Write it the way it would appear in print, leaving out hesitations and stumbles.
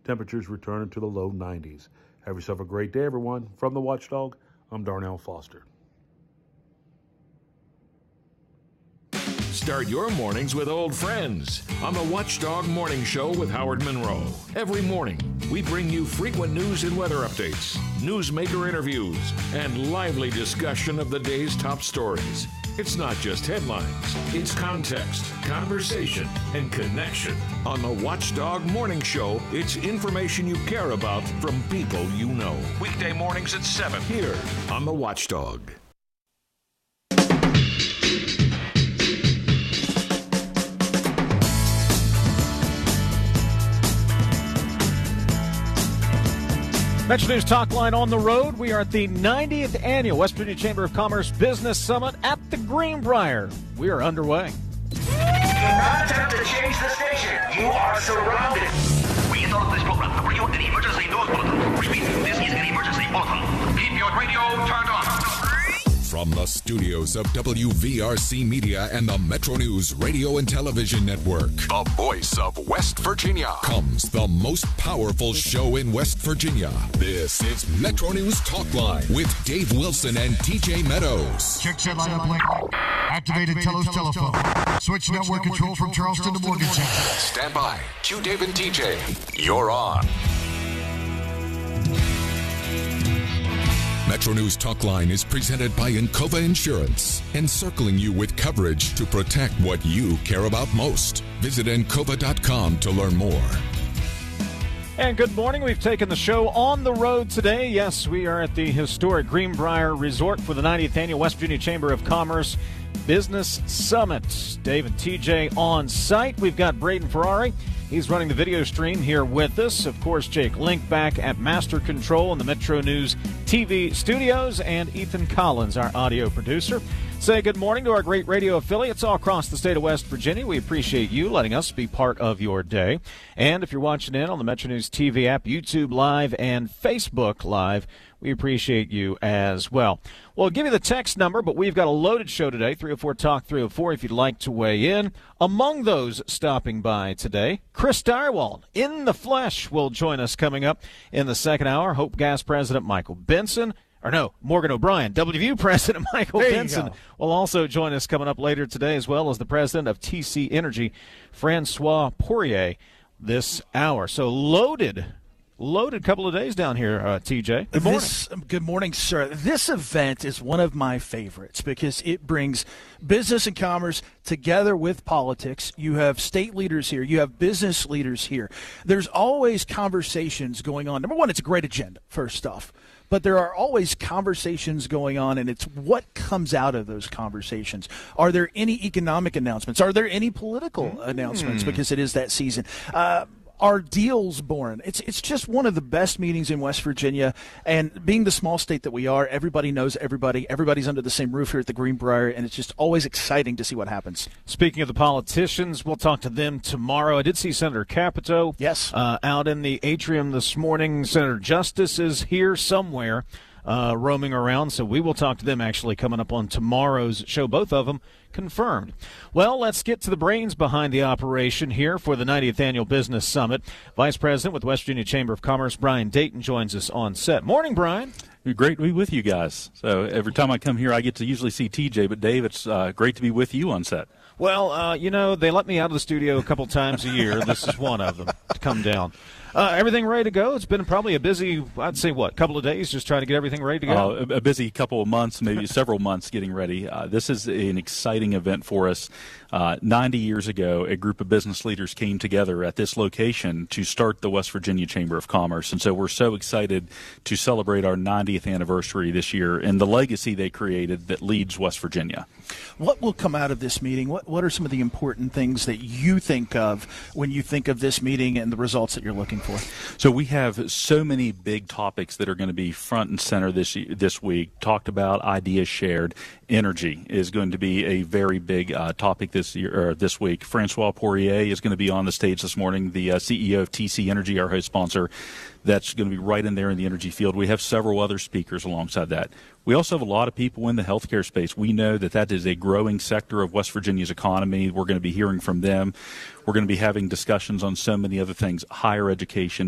temperatures returning to the low 90s. Have yourself a great day, everyone. From the Watchdog, I'm Darnell Foster. Start your mornings with old friends on the Watchdog Morning Show with Howard Monroe. Every morning, we bring you frequent news and weather updates, newsmaker interviews, and lively discussion of the day's top stories. It's not just headlines, it's context, conversation, and connection. On the Watchdog Morning Show, it's information you care about from people you know. Weekday mornings at 7 here on the Watchdog. Metro News Talk Line on the road. We are at the 90th Annual West Virginia Chamber of Commerce Business Summit at the Greenbrier. We are underway. Do not attempt to change the station. You are surrounded. We interrupt this program to bring you an emergency news bulletin. Repeat, this is an emergency bulletin. Keep your radio turned on. From the studios of WVRC Media and the Metro News Radio and Television Network, the voice of West Virginia, comes the most powerful show in West Virginia. This is Metro News Talk Line with Dave Wilson and TJ Meadows. Check set line up link. Activated Telos telephone. Switch network control from Charleston to Morgantown. Stand by. Q Dave and TJ. You're on. Metro News Talk Line is presented by Encova Insurance, encircling you with coverage to protect what you care about most. Visit Encova.com to learn more. And good morning. We've taken the show on the road today. Yes, we are at the historic Greenbrier Resort for the 90th Annual West Virginia Chamber of Commerce Business Summit. Dave and TJ on site. We've got Braden Ferrari. He's running the video stream here with us. Of course, Jake Link back at Master Control in the Metro News TV studios, and Ethan Collins, our audio producer. Say good morning to our great radio affiliates all across the state of West Virginia. We appreciate you letting us be part of your day. And if you're watching in on the Metro News TV app, YouTube Live, and Facebook Live, we appreciate you as well. We'll give you the text number, but we've got a loaded show today, 304-TALK-304, if you'd like to weigh in. Among those stopping by today, Chris Direwald, in the flesh, will join us coming up in the second hour. Hope Gas President Michael Benson, Morgan O'Brien, WVU President Michael Benson will also join us coming up later today, as well as the President of TC Energy, Francois Poirier, this hour. So loaded couple of days down here, TJ. Good morning. Good morning, sir. This event is one of my favorites because it brings business and commerce together with politics. You have state leaders here. You have business leaders here. There's always conversations going on. Number one, it's a great agenda, first off. But there are always conversations going on, and it's what comes out of those conversations. Are there any economic announcements? Are there any political announcements? Because it is that season. Are deals born? It's just one of the best meetings in West Virginia, and being the small state that we are, everybody knows everybody. Everybody's under the same roof here at the Greenbrier, and it's just always exciting to see what happens. Speaking of the politicians, we'll talk to them tomorrow. I did see Senator Capito out in the atrium this morning. Senator Justice is here somewhere. Roaming around, so we will talk to them actually coming up on tomorrow's show, both of them confirmed. Well, let's get to the brains behind the operation here for the 90th Annual Business Summit. Vice President with West Virginia Chamber of Commerce, Brian Dayton, joins us on set. Morning, Brian. Great to be with you guys. So every time I come here, I get to usually see TJ, but Dave, it's great to be with you on set. Well, they let me out of the studio a couple times a year. This is one of them to come down. Everything ready to go? It's been probably a busy, I'd say, couple of days just trying to get everything ready to go? A busy couple of months, maybe several months getting ready. This is an exciting event for us. 90 years ago, a group of business leaders came together at this location to start the West Virginia Chamber of Commerce. And so we're so excited to celebrate our 90th anniversary this year and the legacy they created that leads West Virginia. What will come out of this meeting? What are some of the important things that you think of when you think of this meeting and the results that you're looking for? So we have so many big topics that are going to be front and center this week. Talked about, ideas shared. Energy is going to be a very big topic this week. Francois Poirier is going to be on the stage this morning, the CEO of TC Energy, our host sponsor. That's going to be right in there in the energy field. We have several other speakers alongside that. We also have a lot of people in the healthcare space. We know that is a growing sector of West Virginia's economy. We're going to be hearing from them. We're going to be having discussions on so many other things, higher education,